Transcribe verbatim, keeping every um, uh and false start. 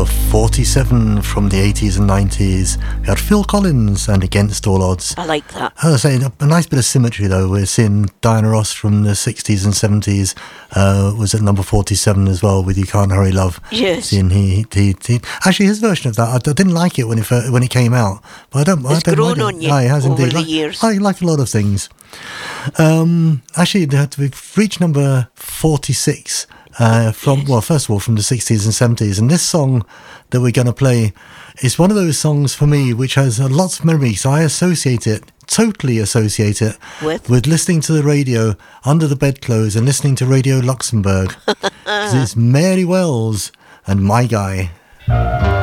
number forty-seven from the eighties and nineties. We had Phil Collins and Against All Odds. I like that. As I say, a nice bit of symmetry though. We're seeing Diana Ross from the sixties and seventies uh, was at number forty-seven as well with You Can't Hurry Love. Yes. Seeing he, he, he, actually, his version of that, I, I didn't like it when it fir- when it came out, but I don't. It's I don't grown mind on it. you Ah, it has over indeed. the Like, years. I like a lot of things. Um, actually, we've reached number forty-six. Uh, from Yes. well, first of all, from the sixties and seventies, and this song that we're going to play is one of those songs for me which has uh, lots of memories. I associate it, totally associate it With? with listening to the radio under the bedclothes and listening to Radio Luxembourg. 'Cause it's Mary Wells and My Guy.